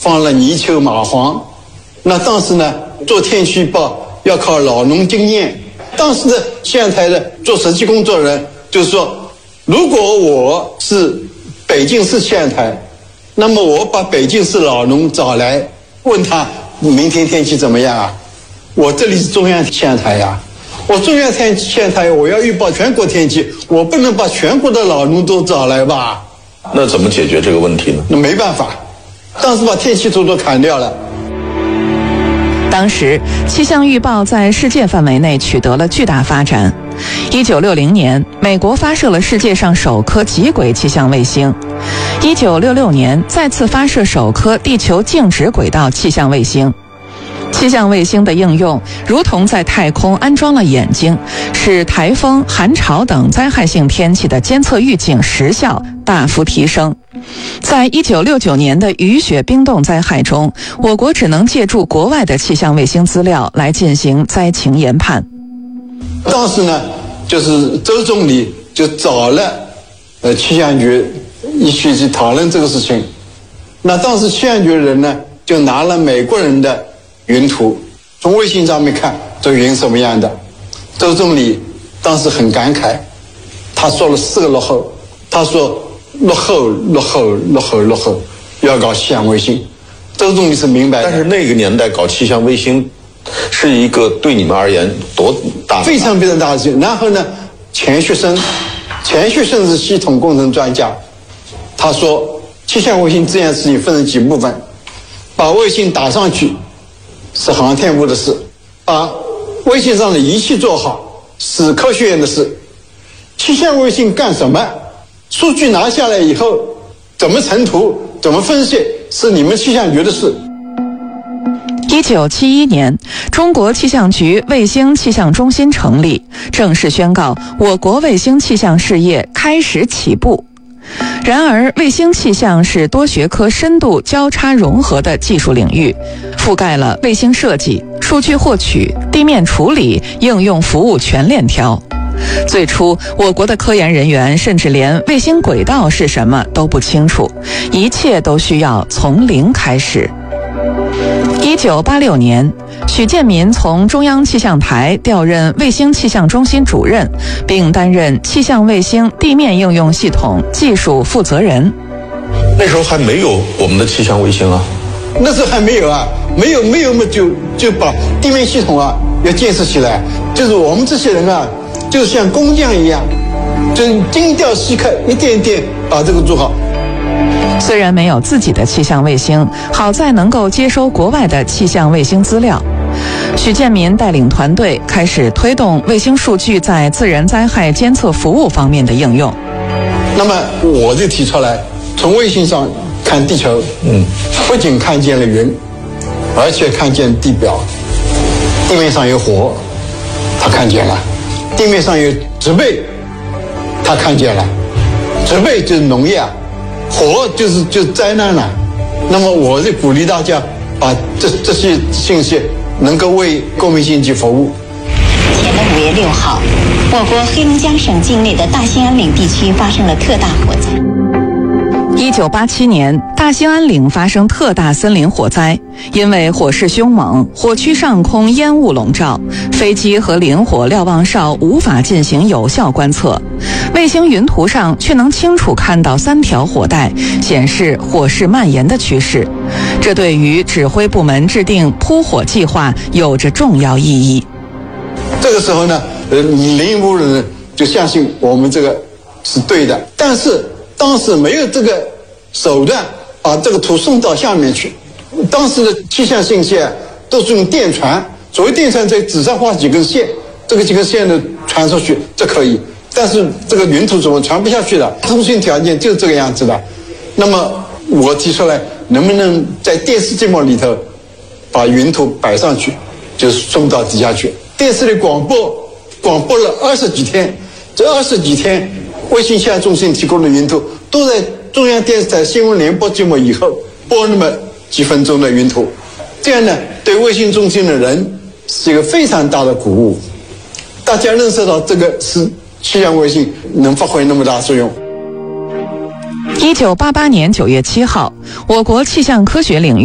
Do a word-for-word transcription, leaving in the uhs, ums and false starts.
放了泥鳅、蚂蟥。那当时呢，做天气预报要靠老农经验。当时的气象台的做实际工作的人就是说，如果我是北京市气象台，那么我把北京市老农找来，问他明天天气怎么样啊？我这里是中央气象台呀，我中央天气象台我要预报全国天气，我不能把全国的老农都找来吧？ 那怎么解决这个问题呢？ 那没办法，当时把天气图都砍掉了。 当时气象预报在世界范围内取得了巨大发展。一九六零年，美国发射了世界上首颗极轨气象卫星。一九六六年，再次发射首颗地球静止轨道气象卫星。气象卫星的应用如同在太空安装了眼睛，使台风、寒潮等灾害性天气的监测预警时效大幅提升。在一九六九年的雨雪冰冻灾害中，我国只能借助国外的气象卫星资料来进行灾情研判。 当时呢，就是周总理就找了呃气象局一起去讨论这个事情。那当时气象局的人呢，就拿了美国人的云图，从卫星上面看这云什么样的。周总理当时很感慨，他说了四个落后，他说落后落后落后落后，要搞气象卫星。周总理是明白的， 但是那个年代搞气象卫星是一个对你们而言多大的非常非常大的事情。然后呢，钱学森，钱学森是系统工程专家，他说气象卫星这件事情分成几部分，把卫星打上去是航天部的事，把卫星上的仪器做好是科学院的事。气象卫星干什么？数据拿下来以后，怎么成图，怎么分析，是你们气象局的事。 一九七一年，中国气象局卫星气象中心成立，正式宣告我国卫星气象事业开始起步。然而，卫星气象是多学科深度交叉融合的技术领域，覆盖了卫星设计、数据获取、地面处理、应用服务全链条。最初，我国的科研人员甚至连卫星轨道是什么都不清楚，一切都需要从零开始。一九八六年，许建民从中央气象台调任卫星气象中心主任，并担任气象卫星地面应用系统技术负责人。 那时候还没有我们的气象卫星啊， 那时候还没有啊，没有没有嘛，就就把地面系统啊要建设起来。就是我们这些人啊，就像工匠一样，就精雕细刻，一点一点把这个做好。 虽然没有自己的气象卫星，好在能够接收国外的气象卫星资料。许建民带领团队开始推动卫星数据在自然灾害监测服务方面的应用。 那么我就提出来，从卫星上看地球，嗯，不仅看见了云，而且看见地表，地面上有火，他看见了；地面上有植被，他看见了。植被就是农业啊。火就是就是灾难了。那么我就鼓励大家把这这些信息能够为公民经济服务。 前的五月六号，我国黑龙江省境内的大兴安岭地区发生了特大火灾。 一九八七年，大兴安岭发生特大森林火灾，因为火势凶猛，火区上空烟雾笼罩，飞机和林火瞭望哨无法进行有效观测。卫星云图上却能清楚看到三条火带，显示火势蔓延的趋势。这对于指挥部门制定扑火计划有着重要意义。 这个时候呢，呃，林务人就相信我们这个是对的，但是当时没有这个手段把这个图送到下面去。当时的气象信息啊，都是用电传，所谓电传在纸上画几根线，这个几根线呢传出去，这可以。但是这个云图怎么传不下去的？通信条件就是这个样子的。那么我提出来，能不能在电视节目里头把云图摆上去，就送到底下去？电视里广播，广播了二十几天，这二十几天，卫星气象中心提供的云图都在中央电视台新闻联播节目以后播那么几分钟的云图，这样呢，对卫星中心的人是一个非常大的鼓舞。大家认识到这个是气象卫星能发挥那么大作用。 一九八八年九月七号，我国气象科学领域